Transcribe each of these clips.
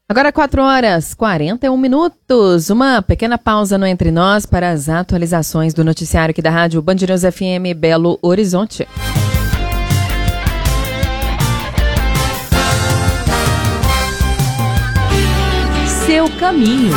Agora 4h41. Uma pequena pausa no Entre Nós para as atualizações do noticiário aqui da Rádio Band News FM Belo Horizonte. Seu caminho.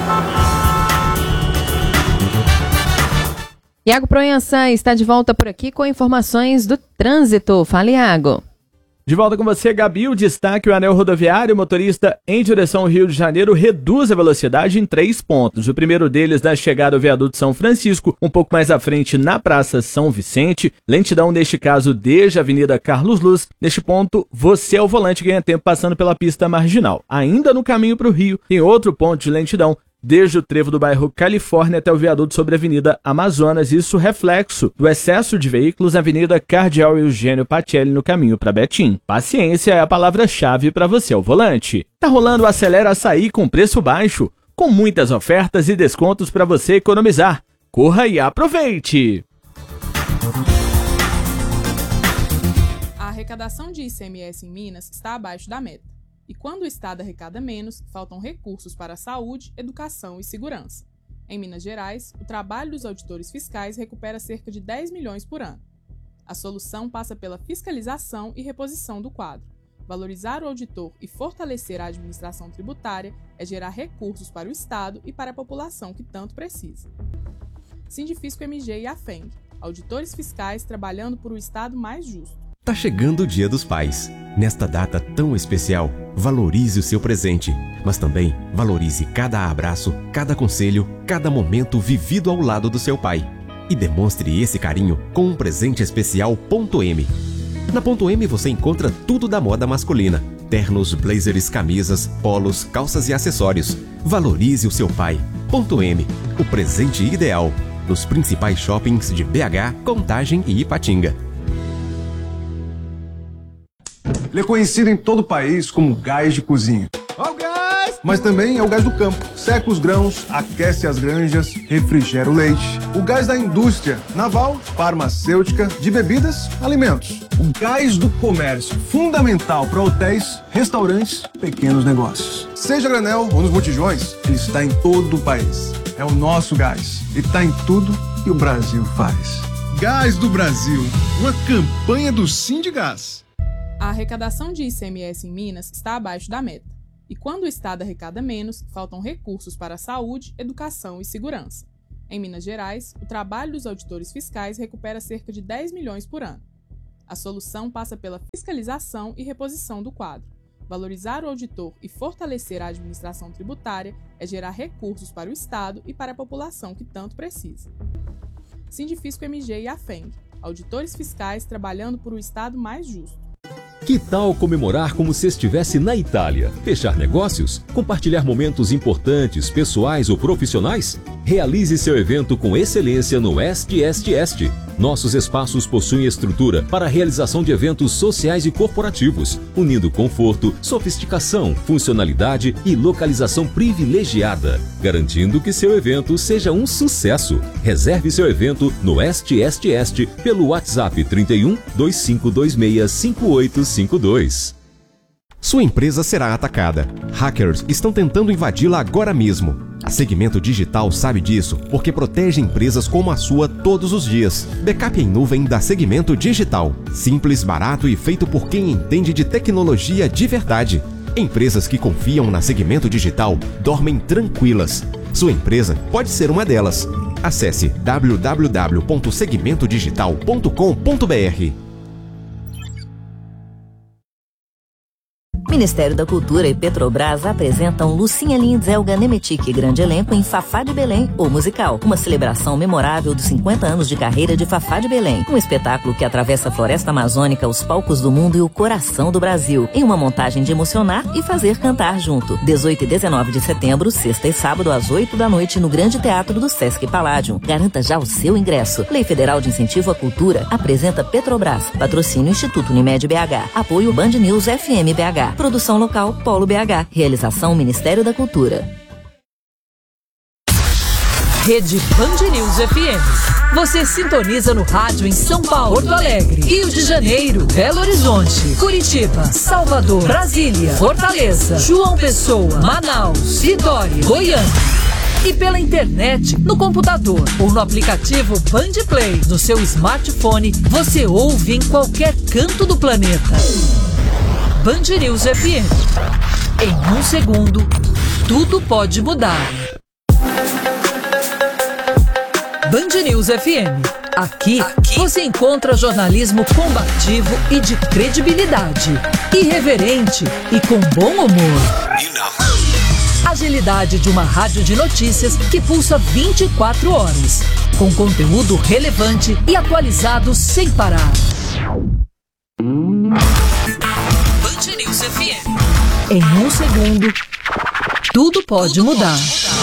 Iago Proença está de volta por aqui com informações do trânsito. Fala, Iago. De volta com você, Gabi. O destaque: o anel rodoviário, o motorista em direção ao Rio de Janeiro reduz a velocidade em 3 pontos. O primeiro deles da chegada ao viaduto São Francisco, um pouco mais à frente na Praça São Vicente. Lentidão neste caso desde a Avenida Carlos Luz. Neste ponto, você ao volante ganha tempo passando pela pista marginal. Ainda no caminho para o Rio, tem outro ponto de lentidão desde o trevo do bairro Califórnia até o viaduto sobre a Avenida Amazonas, isso reflexo do excesso de veículos na Avenida Cardeal Eugênio Patelli no caminho para Betim. Paciência é a palavra-chave para você ao volante. Tá rolando o Acelera Açaí com preço baixo, com muitas ofertas e descontos para você economizar. Corra e aproveite! A arrecadação de ICMS em Minas está abaixo da meta. E quando o Estado arrecada menos, faltam recursos para a saúde, educação e segurança. Em Minas Gerais, o trabalho dos auditores fiscais recupera cerca de 10 milhões por ano. A solução passa pela fiscalização e reposição do quadro. Valorizar o auditor e fortalecer a administração tributária é gerar recursos para o Estado e para a população que tanto precisa. Sindifisco MG e AFENG, auditores fiscais trabalhando por um Estado mais justo. Tá chegando o Dia dos Pais. Nesta data tão especial, valorize o seu presente, mas também valorize cada abraço, cada conselho, cada momento vivido ao lado do seu pai. E demonstre esse carinho com um presente especial .M. Na .M você encontra tudo da moda masculina: ternos, blazers, camisas, polos, calças e acessórios. Valorize o seu pai. .M, o presente ideal. Nos principais shoppings de BH, Contagem e Ipatinga. Ele é conhecido em todo o país como gás de cozinha. Ó o gás! Mas também é o gás do campo. Seca os grãos, aquece as granjas, refrigera o leite. O gás da indústria naval, farmacêutica, de bebidas, alimentos. O gás do comércio, fundamental para hotéis, restaurantes, pequenos negócios. Seja a granel ou nos botijões, ele está em todo o país. É o nosso gás. E está em tudo que o Brasil faz. Gás do Brasil, uma campanha do Sindigás. A arrecadação de ICMS em Minas está abaixo da meta. E quando o Estado arrecada menos, faltam recursos para a saúde, educação e segurança. Em Minas Gerais, o trabalho dos auditores fiscais recupera cerca de 10 milhões por ano. A solução passa pela fiscalização e reposição do quadro. Valorizar o auditor e fortalecer a administração tributária é gerar recursos para o Estado e para a população que tanto precisa. Sindifisco MG e AFENG, auditores fiscais trabalhando por um Estado mais justo. Que tal comemorar como se estivesse na Itália? Fechar negócios? Compartilhar momentos importantes, pessoais ou profissionais? Realize seu evento com excelência no Est. Nossos espaços possuem estrutura para a realização de eventos sociais e corporativos, unindo conforto, sofisticação, funcionalidade e localização privilegiada, garantindo que seu evento seja um sucesso. Reserve seu evento no Est pelo WhatsApp 31 2526 5852. Sua empresa será atacada. Hackers estão tentando invadi-la agora mesmo. A Segmento Digital sabe disso porque protege empresas como a sua todos os dias. Backup em nuvem da Segmento Digital. Simples, barato e feito por quem entende de tecnologia de verdade. Empresas que confiam na Segmento Digital dormem tranquilas. Sua empresa pode ser uma delas. Acesse www.segmentodigital.com.br. Ministério da Cultura e Petrobras apresentam Lucinha Lins, Elga Nemetic e grande elenco em Fafá de Belém, o musical. Uma celebração memorável dos 50 anos de carreira de Fafá de Belém. Um espetáculo que atravessa a floresta amazônica, os palcos do mundo e o coração do Brasil. Em uma montagem de emocionar e fazer cantar junto. 18 e 19 de setembro, sexta e sábado às 8 da noite no Grande Teatro do Sesc Palladium. Garanta já o seu ingresso. Lei Federal de Incentivo à Cultura apresenta Petrobras. Patrocínio Instituto Unimed BH. Apoio Band News FM BH. Produção local Polo BH. Realização Ministério da Cultura. Rede Band News FM. Você sintoniza no rádio em São Paulo, Porto Alegre, Rio de Janeiro, Belo Horizonte, Curitiba, Salvador, Brasília, Fortaleza, João Pessoa, Manaus, Vitória, Goiânia. E pela internet, no computador ou no aplicativo Band Play, no seu smartphone, você ouve em qualquer canto do planeta. Band News FM. Em um segundo, tudo pode mudar. Band News FM. Aqui você encontra jornalismo combativo e de credibilidade, irreverente e com bom humor. Agilidade de uma rádio de notícias que pulsa 24 horas, com conteúdo relevante e atualizado sem parar. Band News FM. Em um segundo, tudo pode mudar.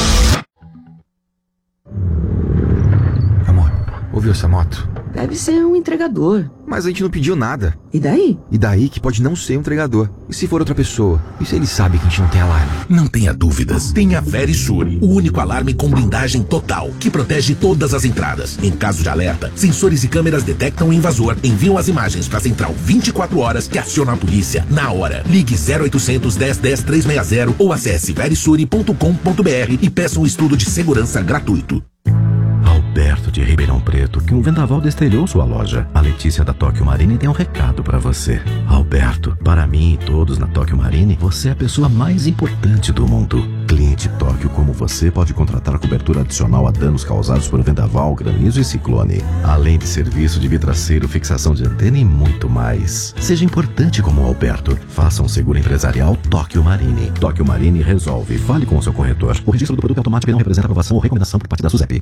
Amor, ouviu essa moto? Deve ser um entregador. Mas a gente não pediu nada. E daí? E daí que pode não ser um entregador. E se for outra pessoa? E se ele sabe que a gente não tem alarme? Não tenha dúvidas. Tenha Verisure, o único alarme com blindagem total, que protege todas as entradas. Em caso de alerta, sensores e câmeras detectam o invasor, enviam as imagens para a central 24 horas que aciona a polícia na hora. Ligue 0800 10 10 360 ou acesse verisure.com.br e peça um estudo de segurança gratuito. Alberto de Ribeirão Preto, que um vendaval destrelhou sua loja. A Letícia da Tóquio Marine tem um recado pra você. Alberto, para mim e todos na Tóquio Marine, você é a pessoa mais importante do mundo. Cliente Tóquio como você pode contratar cobertura adicional a danos causados por vendaval, granizo e ciclone. Além de serviço de vidraceiro, fixação de antena e muito mais. Seja importante como o Alberto. Faça um seguro empresarial Tóquio Marine. Tóquio Marine resolve. Fale com o seu corretor. O registro do produto automático não representa aprovação ou recomendação por parte da SUSEP.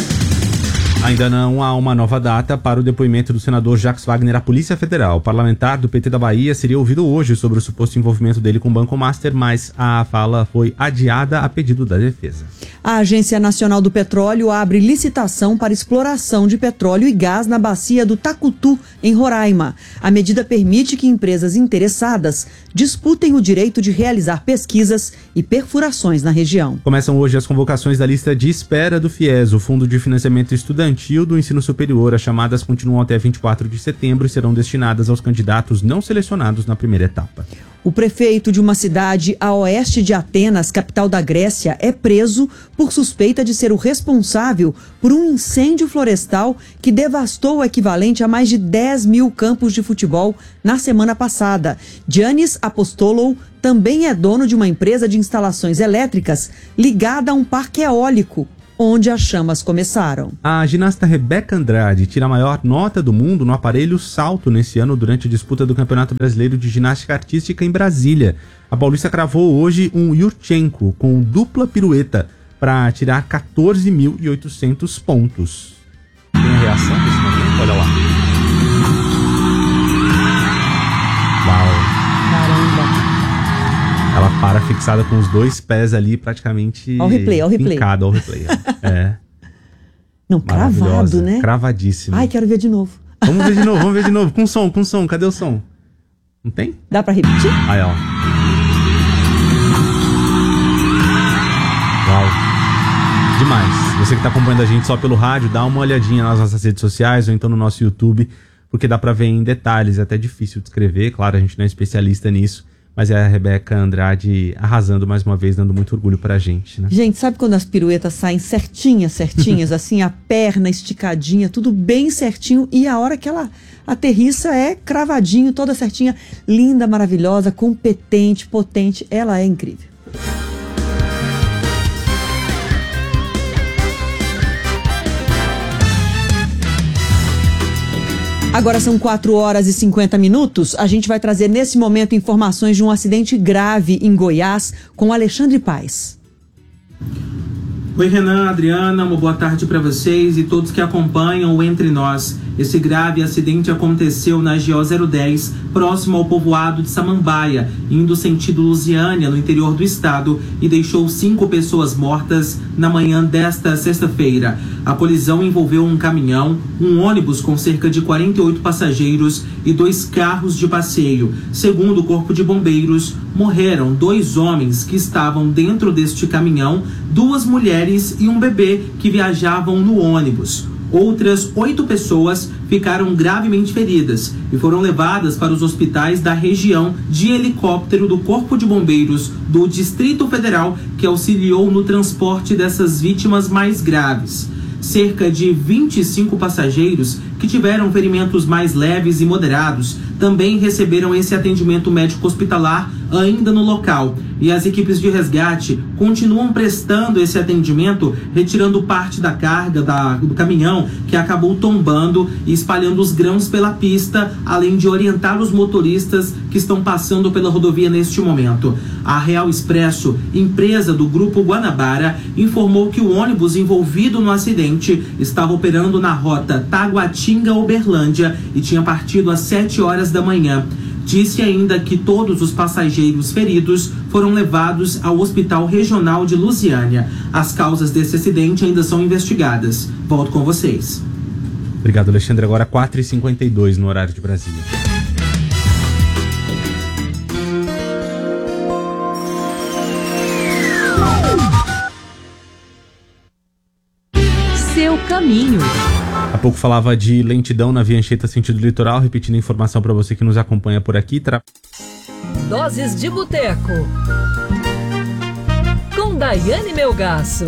Ainda não há uma nova data para o depoimento do senador Jacques Wagner à Polícia Federal. O parlamentar do PT da Bahia seria ouvido hoje sobre o suposto envolvimento dele com o Banco Master, mas a fala foi adiada a pedido da defesa. A Agência Nacional do Petróleo abre licitação para exploração de petróleo e gás na bacia do Tacutu, em Roraima. A medida permite que empresas interessadas disputem o direito de realizar pesquisas e perfurações na região. Começam hoje as convocações da lista de espera do FIES, o Fundo de Financiamento Estudantil do Ensino Superior. As chamadas continuam até 24 de setembro e serão destinadas aos candidatos não selecionados na primeira etapa. O prefeito de uma cidade a oeste de Atenas, capital da Grécia, é preso por suspeita de ser o responsável por um incêndio florestal que devastou o equivalente a mais de 10 mil campos de futebol na semana passada. Giannis Apostolou também é dono de uma empresa de instalações elétricas ligada a um parque eólico, onde as chamas começaram. A ginasta Rebeca Andrade tira a maior nota do mundo no aparelho salto nesse ano durante a disputa do Campeonato Brasileiro de Ginástica Artística em Brasília. A paulista cravou hoje um Yurchenko com dupla pirueta para tirar 14.800 pontos. Tem a reação desse momento? Olha lá. Uau. Caramba. Ela para fixada com os dois pés ali praticamente ao replay. Fincado ao replay. É. Não, cravado, né? Cravadíssimo. Ai, quero ver de novo. Vamos ver de novo. Com som. Cadê o som? Não tem? Dá pra repetir? Aí, ó. Uau. Demais. Você que tá acompanhando a gente só pelo rádio, dá uma olhadinha nas nossas redes sociais ou então no nosso YouTube, porque dá pra ver em detalhes. É até difícil descrever, claro, a gente não é especialista nisso. Mas é a Rebeca Andrade arrasando mais uma vez, dando muito orgulho pra gente, né? Gente, sabe quando as piruetas saem certinhas, assim, a perna esticadinha, tudo bem certinho, e a hora que ela aterrissa é cravadinho, toda certinha, linda, maravilhosa, competente, potente, ela é incrível. Agora são 4 horas e 50 minutos. A gente vai trazer nesse momento informações de um acidente grave em Goiás com Alexandre Paes. Oi, Renan, Adriana, uma boa tarde para vocês e todos que acompanham o Entre Nós. Esse grave acidente aconteceu na GO 010, próximo ao povoado de Samambaia, indo sentido Lusiânia, no interior do estado, e deixou 5 pessoas mortas na manhã desta sexta-feira. A colisão envolveu um caminhão, um ônibus com cerca de 48 passageiros e 2 carros de passeio. Segundo o Corpo de Bombeiros, morreram 2 homens que estavam dentro deste caminhão, 2 mulheres e um bebê que viajavam no ônibus. Outras 8 pessoas ficaram gravemente feridas e foram levadas para os hospitais da região de helicóptero do Corpo de Bombeiros do Distrito Federal, que auxiliou no transporte dessas vítimas mais graves. Cerca de 25 passageiros que tiveram ferimentos mais leves e moderados também receberam esse atendimento médico hospitalar ainda no local. E as equipes de resgate continuam prestando esse atendimento, retirando parte da carga do caminhão que acabou tombando e espalhando os grãos pela pista, além de orientar os motoristas que estão passando pela rodovia neste momento. A Real Expresso, empresa do Grupo Guanabara, informou que o ônibus envolvido no acidente estava operando na rota Taguatinga-Uberlândia e tinha partido às 7 horas da manhã. Disse ainda que todos os passageiros feridos foram levados ao Hospital Regional de Lusiânia. As causas desse acidente ainda são investigadas. Volto com vocês. Obrigado, Alexandre. Agora 4h52 no horário de Brasília. Seu caminho. Há pouco falava de lentidão na via Anchieta sentido litoral, repetindo a informação para você que nos acompanha por aqui. Doses de Boteco com Daiane Melgaço.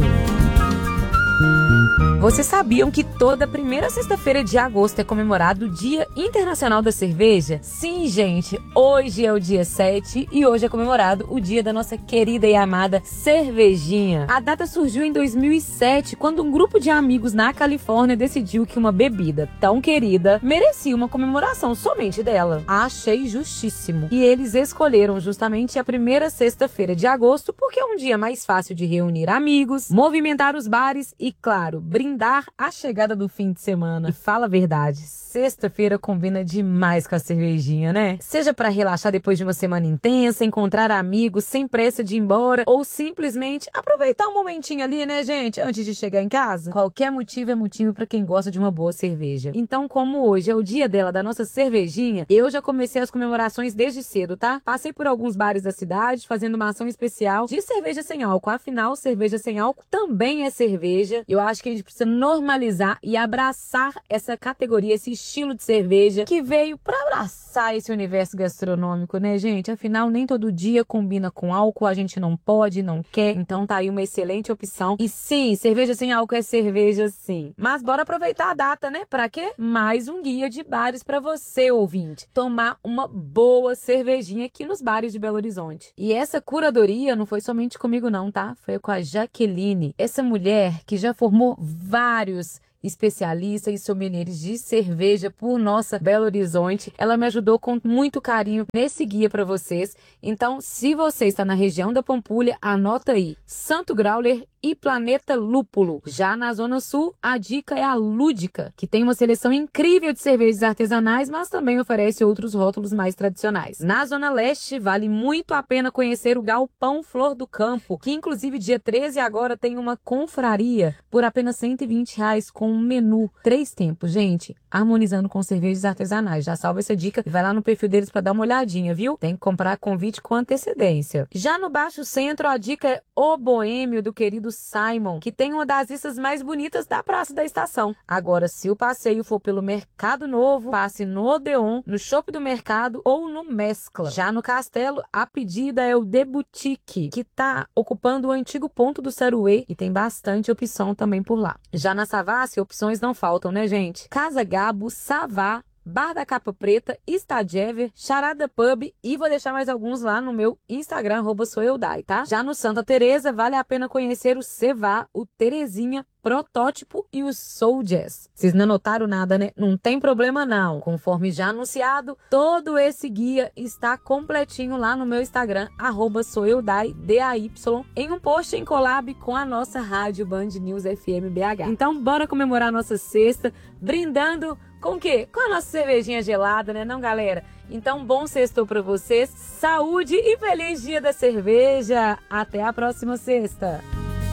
Vocês sabiam que toda primeira sexta-feira de agosto é comemorado o Dia Internacional da Cerveja? Sim, gente, hoje é o dia 7 e hoje é comemorado o dia da nossa querida e amada cervejinha. A data surgiu em 2007, quando um grupo de amigos na Califórnia decidiu que uma bebida tão querida merecia uma comemoração somente dela. Achei justíssimo. E eles escolheram justamente a primeira sexta-feira de agosto porque é um dia mais fácil de reunir amigos, movimentar os bares e, claro, brindar a chegada do fim de semana. E fala a verdade, sexta-feira combina demais com a cervejinha, né? Seja para relaxar depois de uma semana intensa, encontrar amigos sem pressa de ir embora ou simplesmente aproveitar um momentinho ali, né, gente, antes de chegar em casa. Qualquer motivo é motivo para quem gosta de uma boa cerveja. Então, como hoje é o dia dela, da nossa cervejinha, eu já comecei as comemorações desde cedo, tá? Passei por alguns bares da cidade fazendo uma ação especial de cerveja sem álcool. Afinal, cerveja sem álcool também é cerveja. Eu acho que a gente precisa normalizar e abraçar essa categoria, esse estilo de cerveja que veio para abraçar esse universo gastronômico, né, gente? Afinal, nem todo dia combina com álcool, a gente não pode, não quer, então tá aí uma excelente opção. E sim, cerveja sem álcool é cerveja sim. Mas bora aproveitar a data, né? Pra quê? Mais um guia de bares para você, ouvinte. Tomar uma boa cervejinha aqui nos bares de Belo Horizonte. E essa curadoria não foi somente comigo não, tá? Foi com a Jaqueline, essa mulher que já formou vários especialistas e sommeliers de cerveja por nossa Belo Horizonte. Ela me ajudou com muito carinho nesse guia para vocês. Então, se você está na região da Pampulha, anota aí: Santo Grauler e Planeta Lúpulo. Já na Zona Sul, a dica é a Lúdica, que tem uma seleção incrível de cervejas artesanais, mas também oferece outros rótulos mais tradicionais. Na Zona Leste, vale muito a pena conhecer o Galpão Flor do Campo, que inclusive dia 13 agora tem uma confraria por apenas R$120 com um menu 3 tempos. Gente, harmonizando com cervejas artesanais. Já salva essa dica e vai lá no perfil deles para dar uma olhadinha, viu? Tem que comprar convite com antecedência. Já no Baixo Centro, a dica é O Boêmio, do querido Simon, que tem uma das vistas mais bonitas da Praça da Estação. Agora, se o passeio for pelo Mercado Novo, passe no Odeon, no Shopping do Mercado ou no Mescla. Já no Castelo, a pedida é o The Boutique, que tá ocupando o antigo ponto do Saruê e tem bastante opção também por lá. Já na Savassi, opções não faltam, né, gente? Casa Gabo, Savá, Bar da Capa Preta, Stadjever, Charada Pub e vou deixar mais alguns lá no meu Instagram, @soueudai, tá? Já no Santa Teresa, vale a pena conhecer o Cevá, o Terezinha, Protótipo e o Soul Jazz. Vocês não anotaram nada, né? Não tem problema não. Conforme já anunciado, todo esse guia está completinho lá no meu Instagram, @soueudai, DAY, em um post em collab com a nossa rádio Band News FM BH. Então, bora comemorar a nossa sexta, brindando com o quê? Com a nossa cervejinha gelada, né, não, galera? Então, bom sextou pra vocês, saúde e feliz dia da cerveja! Até a próxima sexta!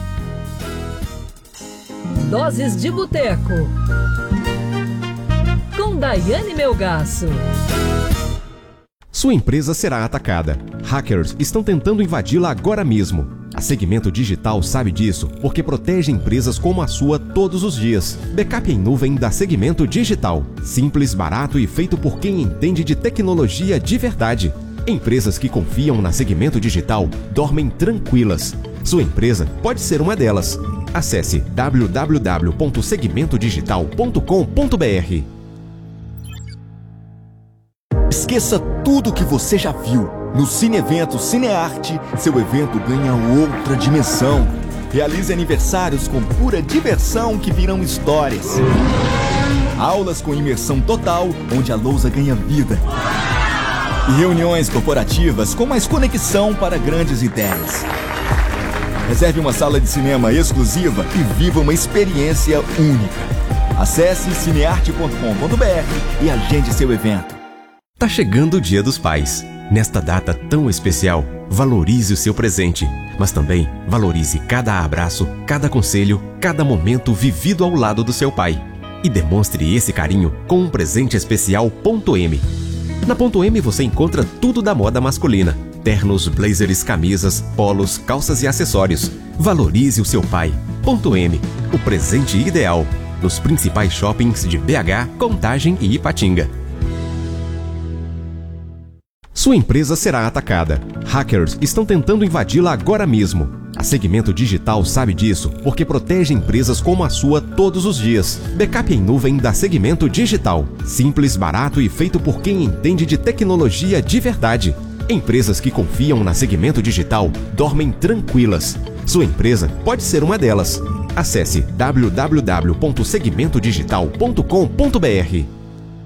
Doses de Boteco com Daiane Melgaço. Sua empresa será atacada. Hackers estão tentando invadi-la agora mesmo. A Segmento Digital sabe disso porque protege empresas como a sua todos os dias. Backup em nuvem da Segmento Digital. Simples, barato e feito por quem entende de tecnologia de verdade. Empresas que confiam na Segmento Digital dormem tranquilas. Sua empresa pode ser uma delas. Acesse www.segmentodigital.com.br. Esqueça tudo que você já viu. No Cine Evento Cinearte, seu evento ganha outra dimensão. Realize aniversários com pura diversão que viram histórias. Aulas com imersão total, onde a lousa ganha vida. E reuniões corporativas com mais conexão para grandes ideias. Reserve uma sala de cinema exclusiva e viva uma experiência única. Acesse cinearte.com.br e agende seu evento. Tá chegando o Dia dos Pais. Nesta data tão especial, valorize o seu presente, mas também valorize cada abraço, cada conselho, cada momento vivido ao lado do seu pai. E demonstre esse carinho com um presente especial .M. Na .M você encontra tudo da moda masculina: ternos, blazers, camisas, polos, calças e acessórios. Valorize o seu pai. .M, o presente ideal. Nos principais shoppings de BH, Contagem e Ipatinga. Sua empresa será atacada. Hackers estão tentando invadi-la agora mesmo. A Segmento Digital sabe disso porque protege empresas como a sua todos os dias. Backup em nuvem da Segmento Digital. Simples, barato e feito por quem entende de tecnologia de verdade. Empresas que confiam na Segmento Digital dormem tranquilas. Sua empresa pode ser uma delas. Acesse www.segmentodigital.com.br.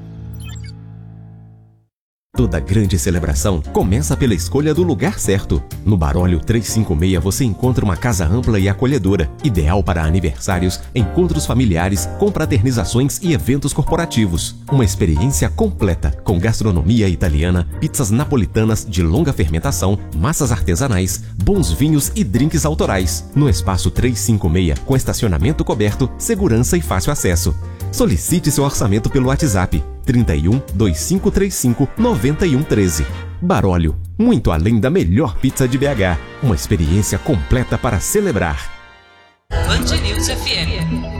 Toda grande celebração começa pela escolha do lugar certo. No Barólio 356 você encontra uma casa ampla e acolhedora, ideal para aniversários, encontros familiares, confraternizações e eventos corporativos. Uma experiência completa, com gastronomia italiana, pizzas napolitanas de longa fermentação, massas artesanais, bons vinhos e drinks autorais. No espaço 356, com estacionamento coberto, segurança e fácil acesso. Solicite seu orçamento pelo WhatsApp 31 2535 9113. Barólio, muito além da melhor pizza de BH. Uma experiência completa para celebrar. Band News FM.